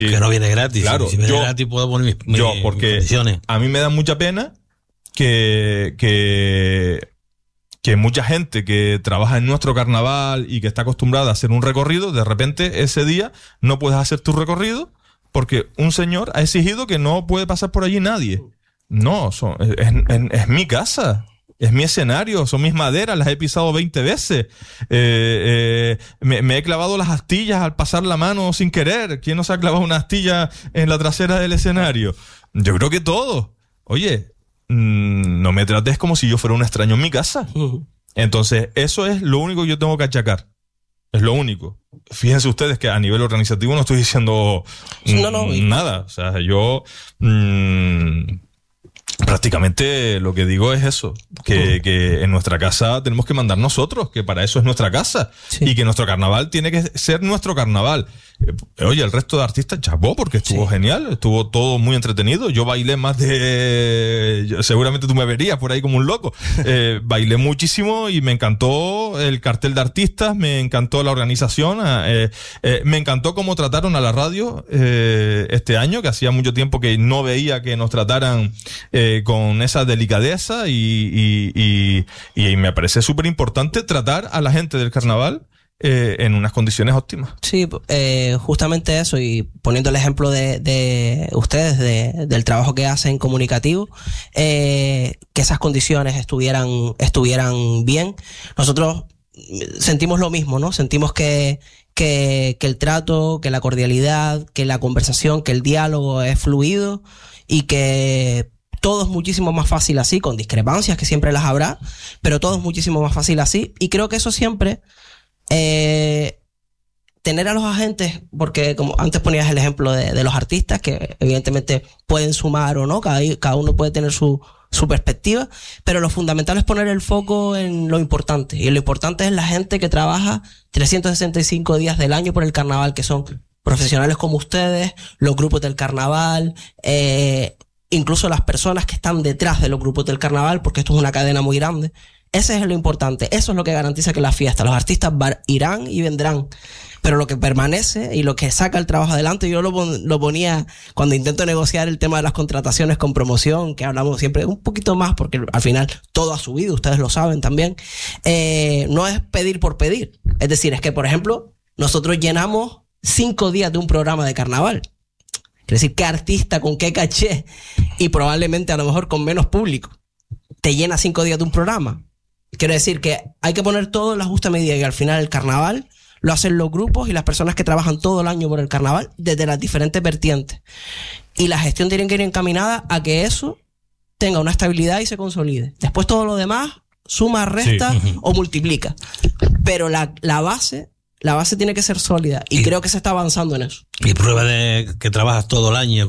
Que no viene gratis. Claro, si viene gratis puedo poner mis porque condiciones. A mí me da mucha pena que mucha gente que trabaja en nuestro carnaval y que está acostumbrada a hacer un recorrido, de repente ese día no puedes hacer tu recorrido porque un señor ha exigido que no puede pasar por allí nadie. No, es mi casa. Es mi escenario, son mis maderas, las he pisado 20 veces. Me he clavado las astillas al pasar la mano sin querer. ¿Quién no se ha clavado una astilla en la trasera del escenario? Yo creo que todos. Oye, no me trates como si yo fuera un extraño en mi casa. Entonces, eso es lo único que yo tengo que achacar. Es lo único. Fíjense ustedes que a nivel organizativo no estoy diciendo nada. O sea, yo... prácticamente lo que digo es eso, que en nuestra casa tenemos que mandar nosotros, que para eso es nuestra casa, y que nuestro carnaval tiene que ser nuestro carnaval. Oye, el resto de artistas, chapó, porque estuvo genial, estuvo todo muy entretenido. Yo bailé seguramente tú me verías por ahí como un loco. Bailé muchísimo y me encantó el cartel de artistas, me encantó la organización, me encantó cómo trataron a la radio este año, que hacía mucho tiempo que no veía que nos trataran con esa delicadeza y me parece súper importante tratar a la gente del carnaval en unas condiciones óptimas. Sí, justamente eso, y poniendo el ejemplo de ustedes, del trabajo que hacen comunicativo, que esas condiciones estuvieran bien. Nosotros sentimos lo mismo, ¿no? Sentimos que el trato, que la cordialidad, que la conversación, que el diálogo es fluido y que todo es muchísimo más fácil así, con discrepancias que siempre las habrá, pero todo es muchísimo más fácil así, y creo que eso siempre... tener a los agentes, porque como antes ponías el ejemplo de los artistas, que evidentemente pueden sumar o no, cada uno puede tener su perspectiva, pero lo fundamental es poner el foco en lo importante, y lo importante es la gente que trabaja 365 días del año por el carnaval, que son profesionales como ustedes, los grupos del carnaval, incluso las personas que están detrás de los grupos del carnaval, porque esto es una cadena muy grande. Ese es lo importante, eso es lo que garantiza que la fiesta, los artistas irán y vendrán, pero lo que permanece y lo que saca el trabajo adelante, yo lo ponía cuando intento negociar el tema de las contrataciones con promoción, que hablamos siempre un poquito más, porque al final todo ha subido, ustedes lo saben también, no es pedir por pedir, es decir, es que por ejemplo, nosotros llenamos 5 días de un programa de carnaval. Quiere decir, ¿qué artista, con qué caché? Y probablemente a lo mejor con menos público te llena 5 días de un programa. Quiero decir que hay que poner todo en la justa medida, y al final el carnaval lo hacen los grupos y las personas que trabajan todo el año por el carnaval desde las diferentes vertientes. Y la gestión tiene que ir encaminada a que eso tenga una estabilidad y se consolide. Después todo lo demás suma, resta o multiplica. Pero la base tiene que ser sólida, y creo que se está avanzando en eso. Y prueba de que trabajas todo el año,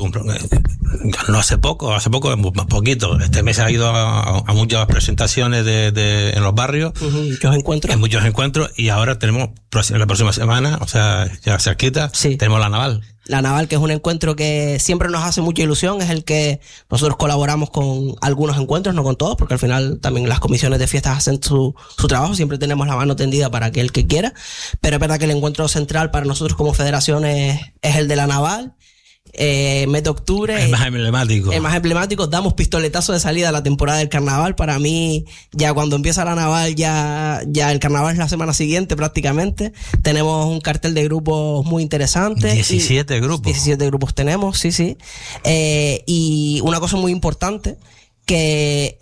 no hace poco, más poquito. Este mes ha ido a muchas presentaciones en los barrios. Muchos encuentros. En muchos encuentros, y ahora tenemos la próxima semana, o sea, ya cerquita, tenemos la Naval. La Naval, que es un encuentro que siempre nos hace mucha ilusión, es el que nosotros colaboramos con algunos encuentros, no con todos, porque al final también las comisiones de fiestas hacen su trabajo, siempre tenemos la mano tendida para aquel que quiera, pero es verdad que el encuentro central para nosotros como federación es el de la Naval. Mes de octubre, el más emblemático, damos pistoletazo de salida a la temporada del carnaval. Para mí, ya cuando empieza la Naval, ya el carnaval es la semana siguiente prácticamente. Tenemos un cartel de grupos muy interesante. 17 grupos. 17 grupos tenemos, sí. Y una cosa muy importante, que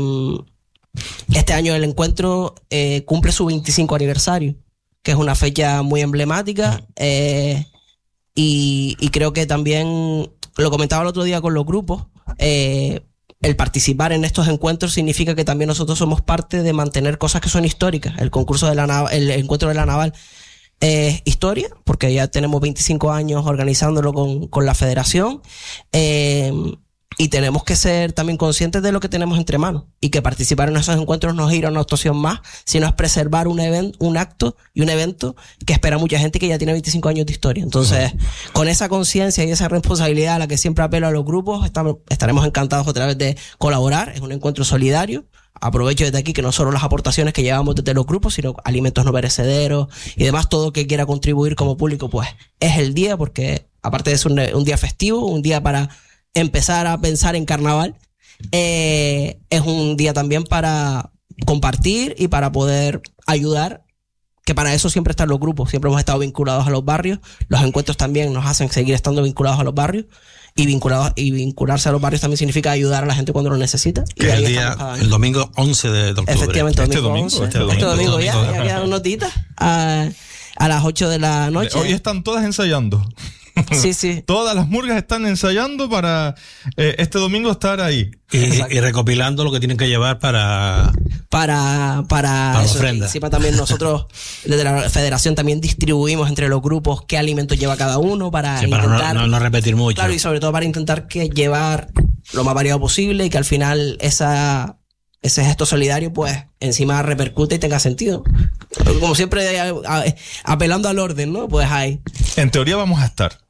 este año el encuentro cumple su 25 aniversario, que es una fecha muy emblemática. Y creo que también, lo comentaba el otro día con los grupos, el participar en estos encuentros significa que también nosotros somos parte de mantener cosas que son históricas. El concurso de la Naval, el encuentro de la Naval es historia, porque ya tenemos 25 años organizándolo con la federación, y tenemos que ser también conscientes de lo que tenemos entre manos, y que participar en esos encuentros no es ir a una actuación más, sino es preservar un acto y un evento que espera mucha gente y que ya tiene 25 años de historia. Entonces, con esa conciencia y esa responsabilidad a la que siempre apelo a los grupos, estaremos encantados otra vez de colaborar. Es un encuentro solidario, aprovecho desde aquí que no solo las aportaciones que llevamos desde los grupos, sino alimentos no perecederos y demás, todo que quiera contribuir como público, pues es el día, porque aparte de ser un día festivo, un día para empezar a pensar en carnaval, es un día también para compartir y para poder ayudar, que para eso siempre están los grupos, siempre hemos estado vinculados a los barrios, los encuentros también nos hacen seguir estando vinculados a los barrios, y vincularse a los barrios también signica ayudar a la gente cuando lo necesita. Que es el domingo 11 de octubre. Efectivamente, Este domingo ya quedan notitas a las 8 de la noche. Hoy están todas ensayando. Sí. Todas las murgas están ensayando para este domingo estar ahí. Y recopilando lo que tienen que llevar para ofrenda. Encima también nosotros desde la federación también distribuimos entre los grupos qué alimentos lleva cada uno para intentar no repetir mucho. Claro, y sobre todo para intentar que llevar lo más variado posible y que al final ese gesto solidario pues encima repercute y tenga sentido. Como siempre apelando al orden, ¿no? Pues ahí. En teoría vamos a estar.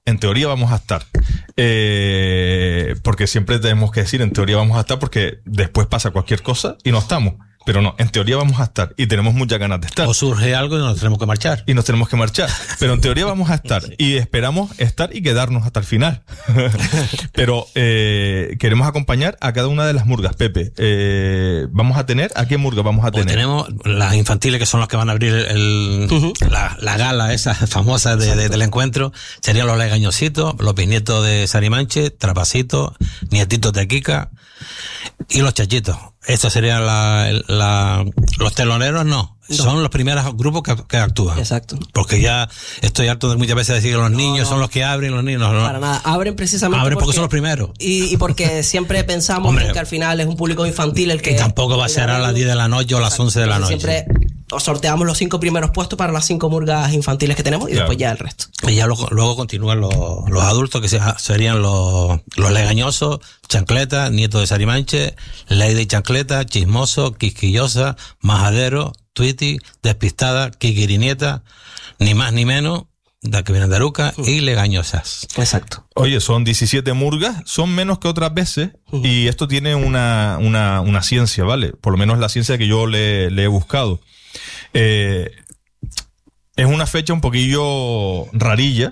Porque siempre tenemos que decir en teoría vamos a estar, porque después pasa cualquier cosa y no estamos. Pero no, en teoría vamos a estar y tenemos muchas ganas de estar. O surge algo y nos tenemos que marchar. Pero en teoría vamos a estar y esperamos estar y quedarnos hasta el final. Pero queremos acompañar a cada una de las murgas, Pepe. ¿Vamos a tener? ¿A qué murga vamos a tener? Pues tenemos las infantiles, que son las que van a abrir la gala esa famosa del encuentro. Serían los legañositos, los bisnietos de Sarimanche, Trapacito, nietitos de Kika y los chachitos. Estos serían los teloneros, no. Son los primeros grupos que actúan. Exacto. Porque ya estoy harto de muchas veces decir que los niños son los que abren, los niños no. Para nada, abren precisamente porque son los primeros. Y porque siempre pensamos que al final es un público infantil el que... Y tampoco va a ser a las 10 de la noche o a las 11 de la noche. Siempre sorteamos los 5 primeros puestos para las 5 murgas infantiles que tenemos y después ya el resto. Y ya luego continúan los adultos, que serían los legañosos, Chancleta, Nieto de Sarimanche, Lady Chancleta, Chismoso, Quisquillosa, Majadero, Tweety, Despistada, Kikirinieta, ni más ni menos, de que vienen de Aruca, y Legañosas. Exacto. Oye, son 17 murgas, son menos que otras veces, y esto tiene una ciencia, ¿vale? Por lo menos la ciencia que yo le he buscado. Es una fecha un poquillo rarilla,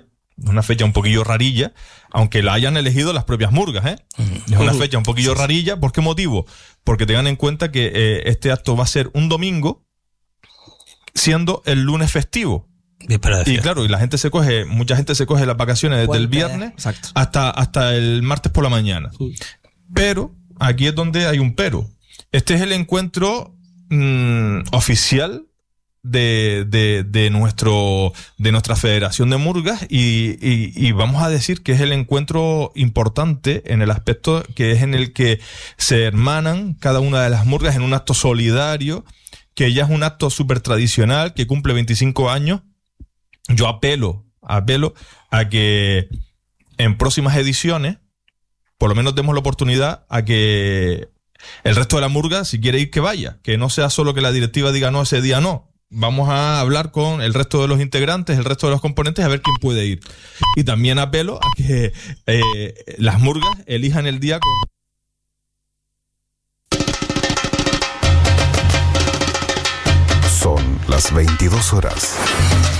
aunque la hayan elegido las propias murgas, ¿eh? Es una fecha un poquillo rarilla. ¿Por qué motivo? Porque tengan en cuenta que este acto va a ser un domingo, siendo el lunes festivo. Y claro, y mucha gente se coge las vacaciones desde el viernes hasta el martes por la mañana. Pero aquí es donde hay un pero. Este es el encuentro oficial de nuestra Federación de Murgas y vamos a decir que es el encuentro importante en el aspecto que es en el que se hermanan cada una de las murgas en un acto solidario, que ya es un acto súper tradicional que cumple 25 años. Yo apelo a que en próximas ediciones por lo menos demos la oportunidad a que el resto de la murga, si quiere ir, que vaya, que no sea solo que la directiva diga no, ese día no. Vamos a hablar con el resto de los integrantes, el resto de los componentes, a ver quién puede ir. Y también apelo a que las murgas elijan el día con... Son las 22 horas.